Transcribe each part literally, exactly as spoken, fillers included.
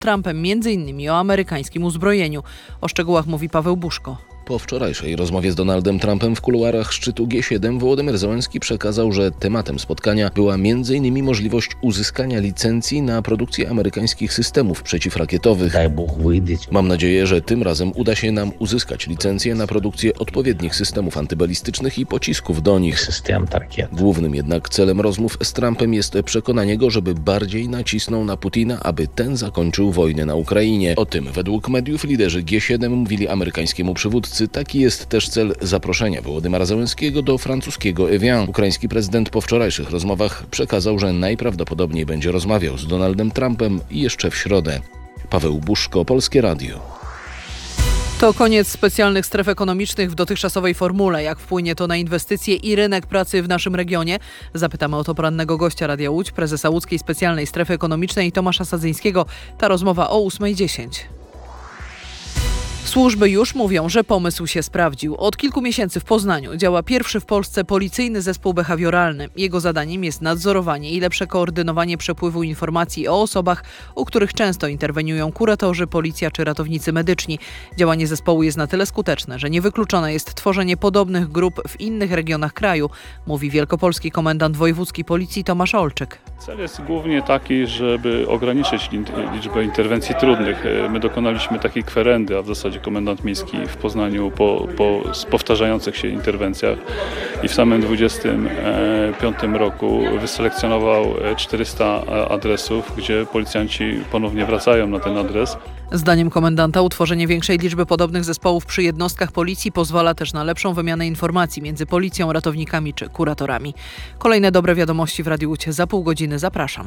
Trumpem, między innymi o amerykańskim uzbrojeniu. O szczegółach mówi Paweł Buszko. Po wczorajszej rozmowie z Donaldem Trumpem w kuluarach szczytu G siedem Wołodymyr Zełenski przekazał, że tematem spotkania była między innymi możliwość uzyskania licencji na produkcję amerykańskich systemów przeciwrakietowych. Mam nadzieję, że tym razem uda się nam uzyskać licencję na produkcję odpowiednich systemów antybalistycznych i pocisków do nich. Głównym jednak celem rozmów z Trumpem jest przekonanie go, żeby bardziej nacisnął na Putina, aby ten zakończył wojnę na Ukrainie. O tym według mediów liderzy G siedem mówili amerykańskiemu przywódcy. Taki jest też cel zaproszenia Wołodymyra Zełenskiego do francuskiego Evian. Ukraiński prezydent po wczorajszych rozmowach przekazał, że najprawdopodobniej będzie rozmawiał z Donaldem Trumpem jeszcze w środę. Paweł Buszko, Polskie Radio. To koniec specjalnych stref ekonomicznych w dotychczasowej formule. Jak wpłynie to na inwestycje i rynek pracy w naszym regionie? Zapytamy o to porannego gościa Radia Łódź, prezesa Łódzkiej Specjalnej Strefy Ekonomicznej Tomasza Sadzyńskiego. Ta rozmowa o ósma dziesięć. Służby już mówią, że pomysł się sprawdził. Od kilku miesięcy w Poznaniu działa pierwszy w Polsce policyjny zespół behawioralny. Jego zadaniem jest nadzorowanie i lepsze koordynowanie przepływu informacji o osobach, u których często interweniują kuratorzy, policja czy ratownicy medyczni. Działanie zespołu jest na tyle skuteczne, że niewykluczone jest tworzenie podobnych grup w innych regionach kraju, mówi wielkopolski komendant wojewódzki policji Tomasz Olczyk. Cel jest głównie taki, żeby ograniczyć liczbę interwencji trudnych. My dokonaliśmy takiej kwerendy, a w zasadzie komendant miejski w Poznaniu po, po powtarzających się interwencjach i w samym dwudziestym piątym roku wyselekcjonował czterysta adresów, gdzie policjanci ponownie wracają na ten adres. Zdaniem komendanta utworzenie większej liczby podobnych zespołów przy jednostkach policji pozwala też na lepszą wymianę informacji między policją, ratownikami czy kuratorami. Kolejne dobre wiadomości w Radiu Łódź za pół godziny. Zapraszam.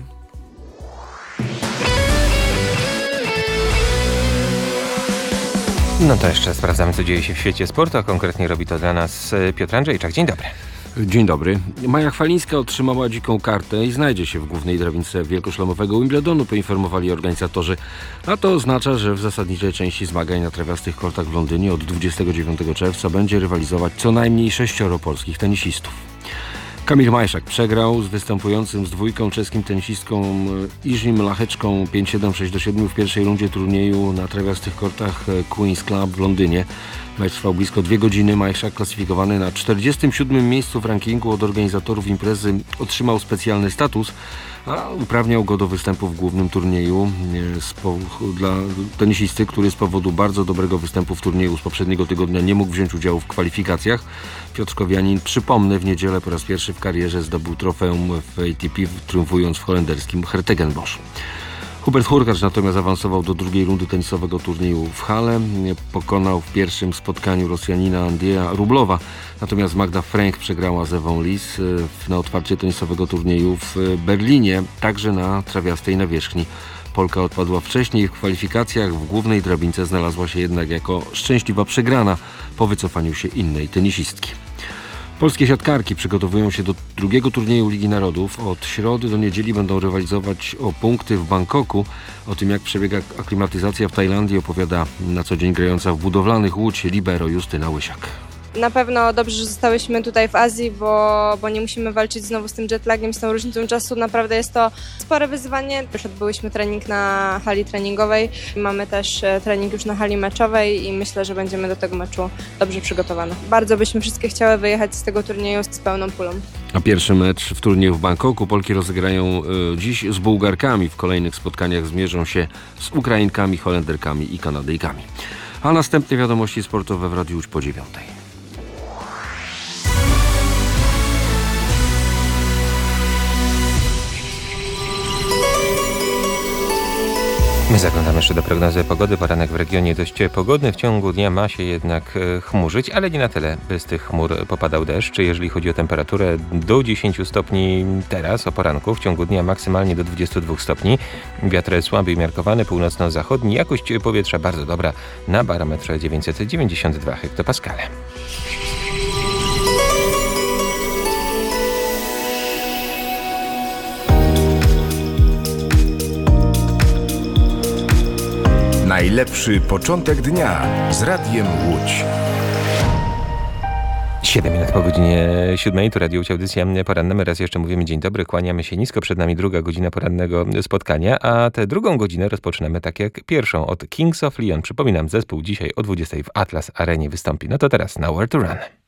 No to jeszcze sprawdzamy, co dzieje się w świecie sportu, a konkretnie robi to dla nas Piotr Andrzejczak. Dzień dobry. Dzień dobry. Maja Chwalińska otrzymała dziką kartę i znajdzie się w głównej drabince wielkoszlemowego Wimbledonu, poinformowali organizatorzy. A to oznacza, że w zasadniczej części zmagań na trawiastych kortach w Londynie od dwudziestego dziewiątego czerwca będzie rywalizować co najmniej sześcioro polskich tenisistów. Kamil Majszak przegrał z występującym z dwójką czeskim tenisistką Iżim Lacheczką pięć siedem sześć do siedmiu w pierwszej rundzie turnieju na trawiastych kortach Queen's Club w Londynie. Mecz trwał blisko dwie godziny. Majszak, klasyfikowany na czterdziestym siódmym miejscu w rankingu od organizatorów imprezy, otrzymał specjalny status, a uprawniał go do występu w głównym turnieju dla tenisisty, który z powodu bardzo dobrego występu w turnieju z poprzedniego tygodnia nie mógł wziąć udziału w kwalifikacjach. Piotr Kowianin, przypomnę, w niedzielę po raz pierwszy w karierze zdobył trofeum w A T P, triumfując w holenderskim Hertegenbosch. Hubert Hurkacz natomiast awansował do drugiej rundy tenisowego turnieju w Halle. Pokonał w pierwszym spotkaniu Rosjanina Andrzeja Rublowa. Natomiast Magda Frank przegrała z Ewą Lis na otwarcie tenisowego turnieju w Berlinie, także na trawiastej nawierzchni. Polka odpadła wcześniej w kwalifikacjach, w głównej drabince znalazła się jednak jako szczęśliwa przegrana po wycofaniu się innej tenisistki. Polskie siatkarki przygotowują się do drugiego turnieju Ligi Narodów. Od środy do niedzieli będą rywalizować o punkty w Bangkoku. O tym, jak przebiega aklimatyzacja w Tajlandii, opowiada na co dzień grająca w budowlanych Łódź libero Justyna Łysiak. Na pewno dobrze, że zostałyśmy tutaj w Azji, bo, bo nie musimy walczyć znowu z tym jetlagiem, z tą różnicą czasu. Naprawdę jest to spore wyzwanie. Już odbyłyśmy trening na hali treningowej. Mamy też trening już na hali meczowej i myślę, że będziemy do tego meczu dobrze przygotowane. Bardzo byśmy wszystkie chciały wyjechać z tego turnieju z pełną pulą. A pierwszy mecz w turnieju w Bangkoku Polki rozegrają y, dziś z Bułgarkami. W kolejnych spotkaniach zmierzą się z Ukrainkami, Holenderkami i Kanadyjkami. A następne wiadomości sportowe w Radiu Łódź po dziewiątej. My zaglądamy jeszcze do prognozy pogody. Poranek w regionie dość pogodny. W ciągu dnia ma się jednak chmurzyć, ale nie na tyle, by z tych chmur popadał deszcz. Jeżeli chodzi o temperaturę, do dziesięciu stopni teraz o poranku. W ciągu dnia maksymalnie do dwudziestu dwóch stopni. Wiatr słaby i miarkowany, północno-zachodni. Jakość powietrza bardzo dobra na barometrze dziewięćset dziewięćdziesiąt dwa hektopaskale. Najlepszy początek dnia z Radiem Łódź. siedem minut po godzinie siódmej, tu Radio Łódź, audycja poranna. My raz jeszcze mówimy dzień dobry, kłaniamy się nisko. Przed nami druga godzina porannego spotkania, a tę drugą godzinę rozpoczynamy tak jak pierwszą od Kings of Leon. Przypominam, zespół dzisiaj o dwudziestej w Atlas Arenie wystąpi. No to teraz Nowhere to Run.